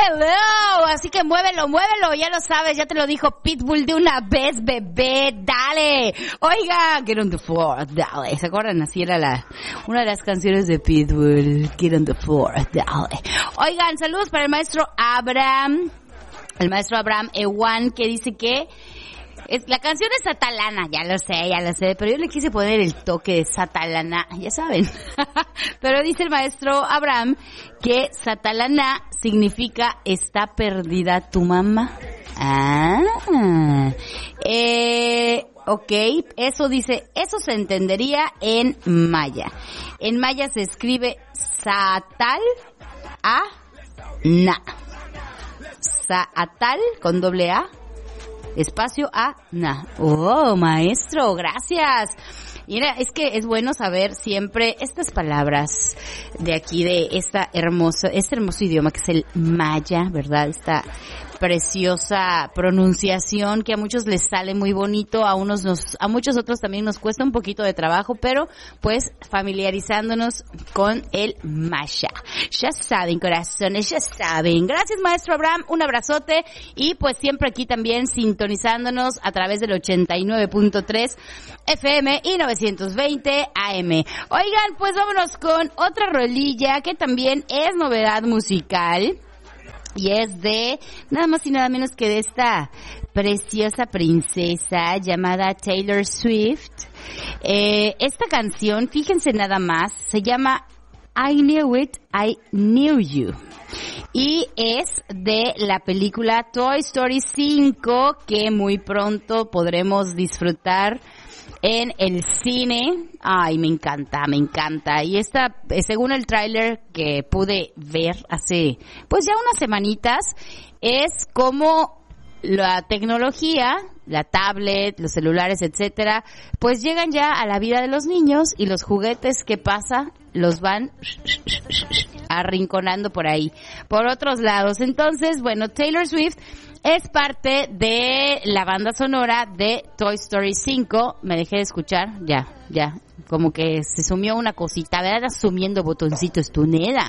Así que muévelo, ya lo sabes, ya te lo dijo Pitbull de una vez, bebé, dale. Oiga, get on the floor, dale. ¿Se acuerdan? Así era una de las canciones de Pitbull, get on the floor, dale. Oigan, saludos para el maestro Abraham Ewan, que dice que la canción es Satalana, ya lo sé, pero yo le quise poner el toque de Satalana, ya saben. Pero dice el maestro Abraham que Satalana significa está perdida tu mamá. Ok, eso se entendería en maya. En maya se escribe Satal a na. Saatal con doble A. Espacio a na. Oh, maestro, gracias. Mira, es que es bueno saber siempre estas palabras de aquí, de este hermoso idioma que es el maya, ¿verdad? Esta preciosa pronunciación que a muchos les sale muy bonito, a muchos otros también nos cuesta un poquito de trabajo, pero pues familiarizándonos con el maya. Ya saben, corazones, ya saben. Gracias, maestro Abraham, un abrazote y pues siempre aquí también sintonizándonos a través del 89.3 FM y 920 AM. Oigan, pues vámonos con otra rolilla que también es novedad musical. Y es de nada más y nada menos que de esta preciosa princesa llamada Taylor Swift. Esta canción, fíjense nada más, se llama I Knew It, I Knew You. Y es de la película Toy Story 5 que muy pronto podremos disfrutar en el cine. Ay, me encanta. Y esta, según el tráiler que pude ver hace, pues ya unas semanitas, es como la tecnología, la tablet, los celulares, etcétera, pues llegan ya a la vida de los niños y los juguetes que pasa los van arrinconando por ahí, por otros lados. Entonces, bueno, Taylor Swift es parte de la banda sonora de Toy Story 5. Me dejé de escuchar, ya, como que se sumió una cosita, ¿verdad? Sumiendo botoncitos, tu nena.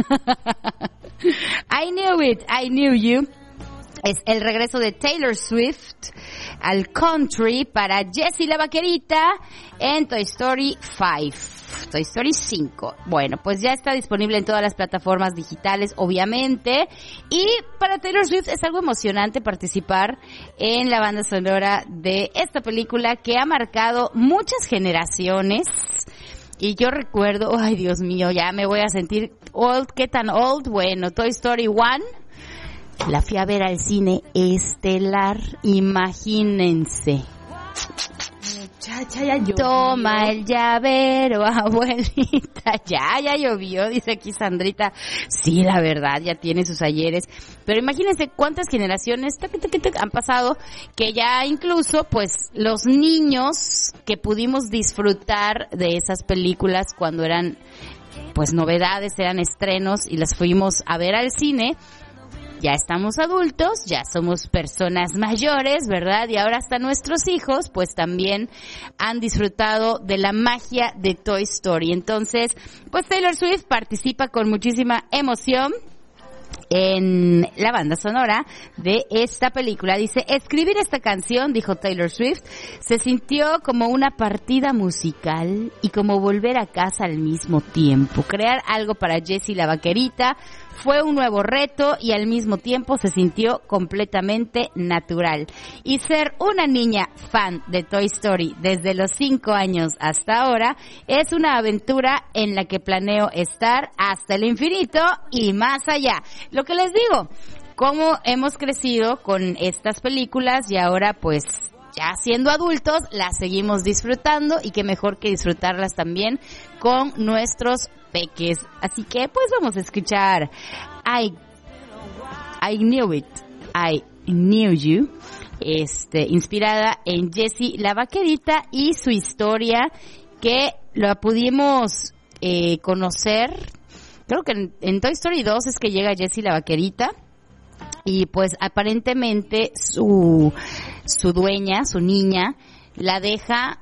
I Knew It, I Knew You. Es el regreso de Taylor Swift al country para Jessie la Vaquerita en Toy Story 5. Toy Story 5. Bueno, pues ya está disponible en todas las plataformas digitales, obviamente. Y para Taylor Swift es algo emocionante participar en la banda sonora de esta película que ha marcado muchas generaciones. Y yo recuerdo, ay Dios mío, ya me voy a sentir old. ¿Qué tan old? Bueno, Toy Story 1. La fui a ver al cine estelar, imagínense. Muchacha, ya llovió. Toma el llavero, abuelita. Ya llovió, dice aquí Sandrita. Sí, la verdad, ya tiene sus ayeres. Pero imagínense cuántas generaciones han pasado que ya incluso, pues, los niños que pudimos disfrutar de esas películas cuando eran, pues, novedades, eran estrenos y las fuimos a ver al cine. Ya estamos adultos, ya somos personas mayores, ¿verdad? Y ahora hasta nuestros hijos, pues también han disfrutado de la magia de Toy Story. Entonces, pues Taylor Swift participa con muchísima emoción en la banda sonora de esta película. Dice, escribir esta canción, dijo Taylor Swift, se sintió como una partida musical y como volver a casa al mismo tiempo. Crear algo para Jessie la Vaquerita fue un nuevo reto y al mismo tiempo se sintió completamente natural. Y ser una niña fan de Toy Story desde los 5 años hasta ahora es una aventura en la que planeo estar hasta el infinito y más allá. Lo que les digo, cómo hemos crecido con estas películas y ahora pues ya siendo adultos las seguimos disfrutando y qué mejor que disfrutarlas también con nuestros peques. Así que pues vamos a escuchar I Knew It, I Knew You, inspirada en Jessie la Vaquerita y su historia que la pudimos conocer, creo que en Toy Story 2 es que llega Jessie la Vaquerita y pues aparentemente su dueña, su niña, la deja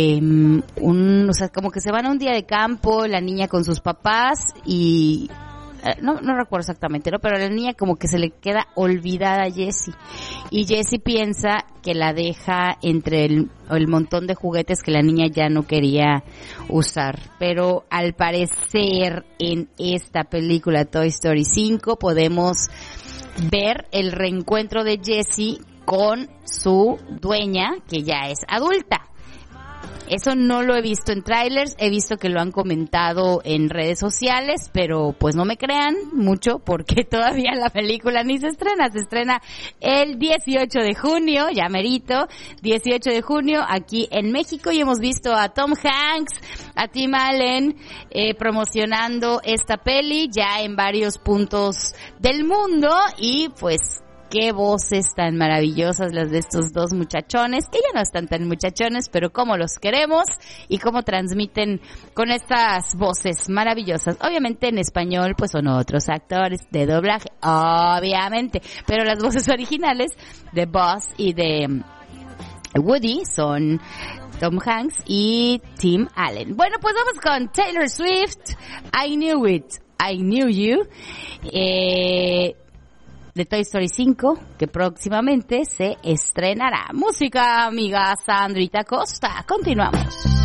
o sea, como que se van a un día de campo, la niña con sus papás y no recuerdo exactamente, ¿no? Pero a la niña como que se le queda olvidada a Jessie. Y Jessie piensa que la deja entre el montón de juguetes que la niña ya no quería usar. Pero al parecer en esta película Toy Story 5 podemos ver el reencuentro de Jessie con su dueña, que ya es adulta. Eso no lo he visto en trailers, he visto que lo han comentado en redes sociales, pero pues no me crean mucho porque todavía la película ni se estrena el 18 de junio, ya merito, 18 de junio aquí en México, y hemos visto a Tom Hanks, a Tim Allen promocionando esta peli ya en varios puntos del mundo, y pues qué voces tan maravillosas las de estos dos muchachones, que ya no están tan muchachones, pero cómo los queremos y cómo transmiten con estas voces maravillosas. Obviamente en español pues son otros actores de doblaje, obviamente, pero las voces originales de Buzz y de Woody son Tom Hanks y Tim Allen. Bueno, pues vamos con Taylor Swift, I Knew It, I Knew You, de Toy Story 5, que próximamente se estrenará. Música, amiga Sandrita Costa. Continuamos.